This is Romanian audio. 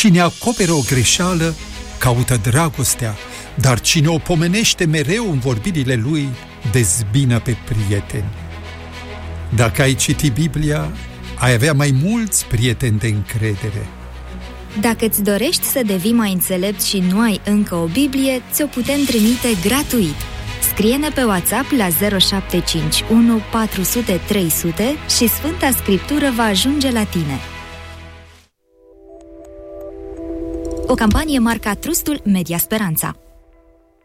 Cine acoperă o greșeală, caută dragostea, dar cine o pomenește mereu în vorbirile lui, dezbină pe prieteni. Dacă ai citi Biblia, ai avea mai mulți prieteni de încredere. Dacă îți dorești să devii mai înțelept și nu ai încă o Biblie, ți-o putem trimite gratuit. Scrie-ne pe WhatsApp la 0751 400 300 și Sfânta Scriptură va ajunge la tine. O campanie marca Trustul Media Speranța.